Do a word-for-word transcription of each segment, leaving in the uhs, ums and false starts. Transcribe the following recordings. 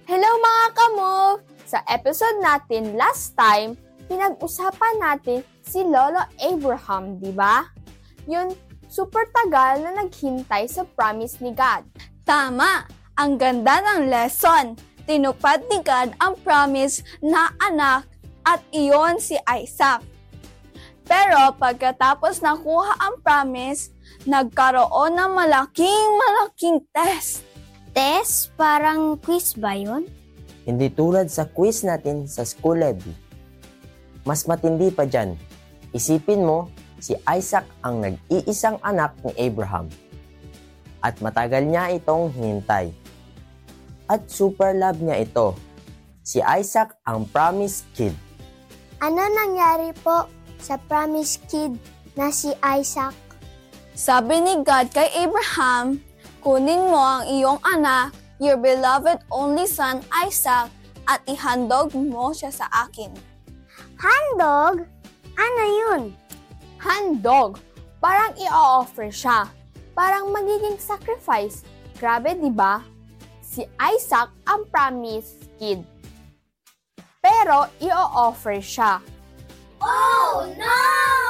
Hello mga ka-move! Sa episode natin last time, pinag-usapan natin si Lolo Abraham, di ba? Yun, super tagal na naghintay sa promise ni God. Tama! Ang ganda ng lesson! Tinupad ni God ang promise na anak at iyon si Isaac. Pero pagkatapos nakuha ang promise, nagkaroon ng malaking malaking test. Test? Parang quiz ba yun? Hindi tulad sa quiz natin sa school levy. Mas matindi pa dyan. Isipin mo, si Isaac ang nag-iisang anak ni Abraham. At matagal niya itong hinintay. At super love niya ito. Si Isaac ang promised kid. Ano nangyari po sa promised kid na si Isaac? Sabi ni God kay Abraham, kunin mo ang iyong anak, your beloved only son Isaac, at ihandog mo siya sa akin. Handog? Ano yun? Handog, parang i-offer siya. Parang magiging sacrifice. Grabe, di ba? Si Isaac ang promised kid. Pero i-offer siya. Oh, no!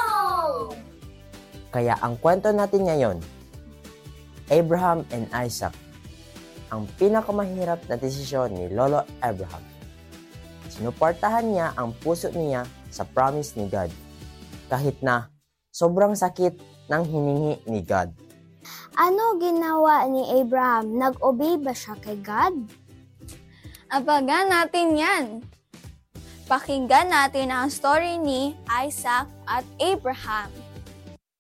Kaya ang kwento natin ngayon, Abraham and Isaac, ang pinakamahirap na desisyon ni Lolo Abraham. Sinuportahan niya ang puso niya sa promise ni God, kahit na sobrang sakit ng hiningi ni God. Ano ginawa ni Abraham? Nag-obey ba siya kay God? Abagan natin yan. Pakinggan natin ang story ni Isaac at Abraham.